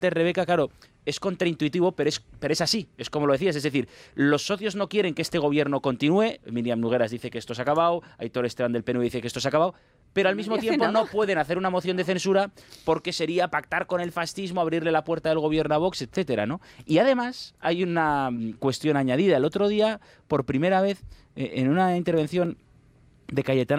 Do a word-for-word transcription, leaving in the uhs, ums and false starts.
Rebeca, claro, es contraintuitivo, pero es, pero es así, es como lo decías, es decir, los socios no quieren que este gobierno continúe, Miriam Nogueras dice que esto se ha acabado, Aitor Esteban del P N V dice que esto se ha acabado, pero al mismo tiempo no pueden hacer una moción de censura porque sería pactar con el fascismo, abrirle la puerta del gobierno a Vox, etcétera, ¿no? Y además hay una cuestión añadida. El otro día, por primera vez, eh, en una intervención de Cayetana